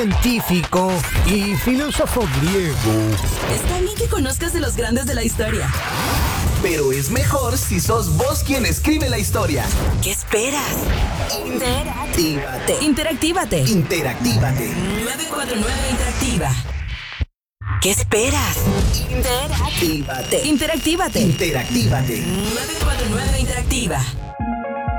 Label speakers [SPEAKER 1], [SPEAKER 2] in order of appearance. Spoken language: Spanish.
[SPEAKER 1] científico y filósofo griego.
[SPEAKER 2] Está bien que conozcas de los grandes de la historia.
[SPEAKER 3] Pero es mejor si sos vos quien escribe la historia.
[SPEAKER 2] ¿Qué esperas?
[SPEAKER 3] Interactívate.
[SPEAKER 2] Interactívate.
[SPEAKER 3] Interactívate.
[SPEAKER 2] 949 Interactiva. ¿Qué esperas?
[SPEAKER 3] Interactívate.
[SPEAKER 2] Interactívate.
[SPEAKER 3] Interactívate.
[SPEAKER 2] 949 Interactiva.